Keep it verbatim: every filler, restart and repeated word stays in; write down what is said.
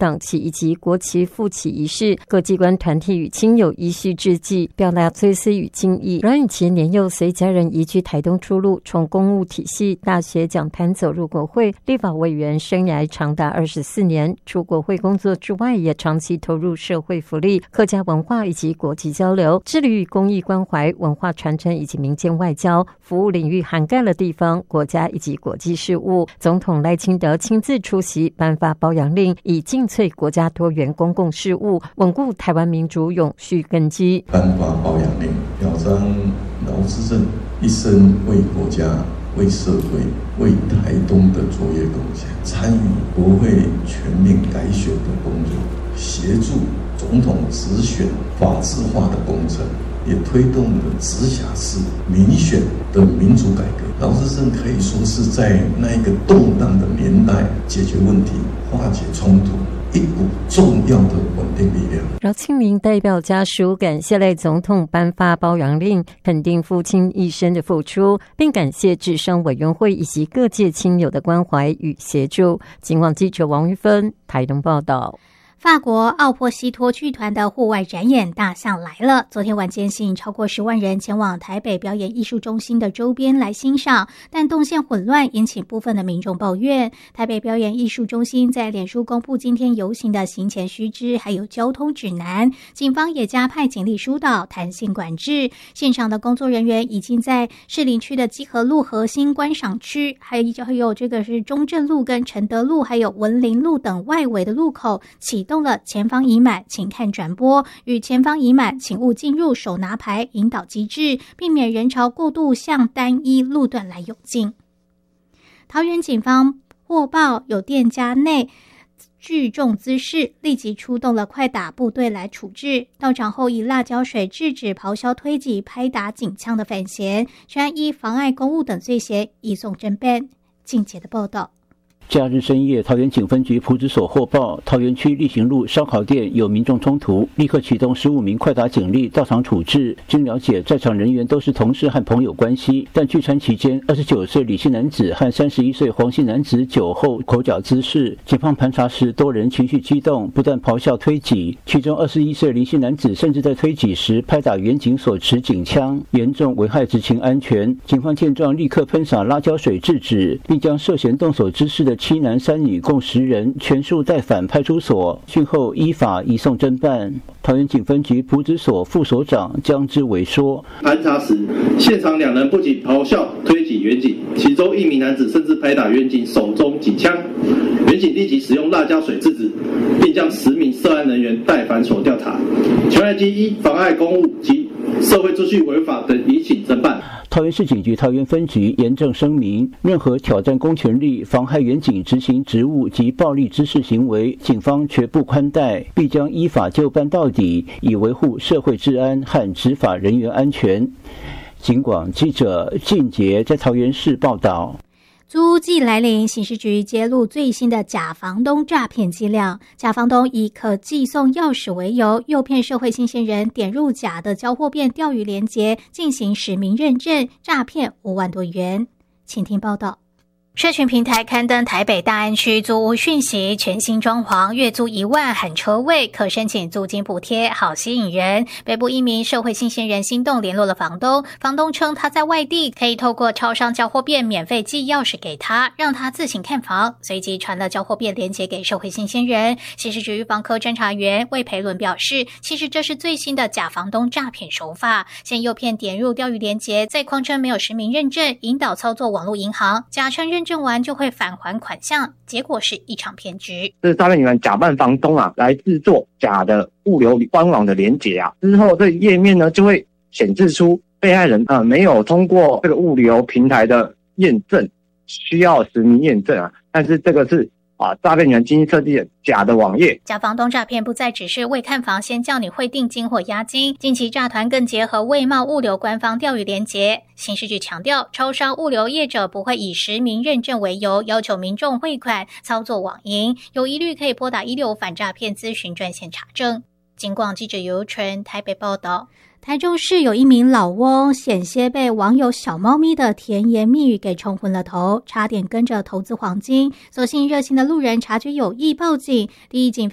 党旗以及国旗复起仪式，各机关团体与亲友依序致祭，表达追思与敬意。阮宇琦年幼随家人移居台东出路，从公务体系、大学讲坛走入国会，立法委员生涯长达二十四年。除国会工作之外，也长期投入社会福利、客家文化以及国际交流，致力于公益关怀、文化传承以及民间外交，服务领域涵盖了地方、国家以及国际事务。总统赖清德亲自出席颁发褒扬令，以尽瘁国家多元公共事务，稳固台湾民主永续根基。 颁发褒扬令，表彰劳资政一生为国家、为社会、为台东的卓越贡献，参与国会全面改选的工作，协助总统直选法制化的工程，也推动了直辖市民选的民主改革。劳资政可以说是在那一个动荡的年代解决问题、化解冲突一股重要的稳定力量。 饶庆明代表家属感谢赖总统颁发褒扬令，肯定父亲一生的付出，并感谢治商委员会以及各界亲友的关怀与协助。警广记者王玉芬台东报道。 法国奥珀西托剧团的户外展演《大象来了》，昨天晚间吸引超过十万人前往台北表演艺术中心的周边来欣赏，但动线混乱，引起部分的民众抱怨。台北表演艺术中心在脸书公布今天游行的行前须知，还有交通指南。警方也加派警力疏导，弹性管制。现场的工作人员已经在士林区的基河路核心观赏区，还有还有这个是中正路跟承德路，还有文林路等外围的路口启动。动了前方已满请看转播与前方已满请勿进入手拿牌引导机制，避免人潮过度向单一路段来涌进。桃园警方获报有店家内聚众滋事，立即出动了快打部队来处置，到场后以辣椒水制止咆哮推挤拍打警枪的反嫌，全依妨碍公务等罪嫌移送侦办。静姐的报道。 假日深夜，桃园警分局埔子所获报，桃园区力行路烧烤店有民众冲突，立刻启动十五名快打警力到场处置。经了解，在场人员都是同事和朋友关系，但聚餐期间，二十九岁李姓男子和三十一岁黄姓男子酒后口角滋事。警方盘查时，多人情绪激动，不但咆哮推挤，其中二十一岁林姓男子甚至在推挤时拍打员警所持警枪，严重危害执勤安全。警方见状，立刻喷洒辣椒水制止，并将涉嫌动手滋事的七男三女共十人全数带返派出所，讯后依法移送侦办。桃园警分局埔子所副所长江之伟说： 盘查时，现场两人不仅咆哮推挤员警，其中一名男子甚至拍打员警手中警枪，员警立即使用辣椒水制止，并将十名涉案人员带返所调查，全案基依妨碍公务及社会秩序违法等移请侦办。 桃园市警局桃园分局严正声明，任何挑战公权力、妨害员警执行职务及暴力滋事行为，警方绝不宽待，必将依法就办到底，以维护社会治安和执法人员安全。警广记者靳杰在桃园市报道。 租屋季来临，刑事局揭露最新的假房东诈骗伎俩。假房东以可寄送钥匙为由，诱骗社会新鲜人点入假的交货变钓鱼连结，进行实名认证，诈骗五万多元。请听报道。社群平台刊登台北大安区租屋讯息，全新装潢，月租一万含车位，可申请租金补贴，好吸引人。北部一名社会新鲜人心动联络了房东，房东称他在外地，可以透过超商交货变免费寄钥匙给他，让他自行看房，随即传了交货变连结给社会新鲜人。刑事局房科侦查员魏培伦表示，其实这是最新的假房东诈骗手法，先诱骗点入钓鱼连结，再谎称没有实名认证，引导操作网络银行，假称认证完就会返还款项，结果是一场骗局。 这诈骗集团假扮房东啊，来制作假的物流官网的连结啊，之后这页面呢就会显示出被害人啊、呃、没有通过这个物流平台的验证，需要实名验证啊，但是这个是啊，诈骗集团精心设计的假的网页。 假房东诈骗不再只是未看房先叫你汇定金或押金，近期诈团更结合未贸物流官方钓鱼连结。刑事局强调，超商物流业者不会以实名认证为由要求民众汇款操作网银，有疑虑可以拨打一六五反诈骗咨询专线查证。警广记者尤纯台北报道。台中市有一名老翁险些被网友小猫咪的甜言蜜语给冲昏了头，差点跟着投资黄金，所幸热心的路人察觉有异报警，第一警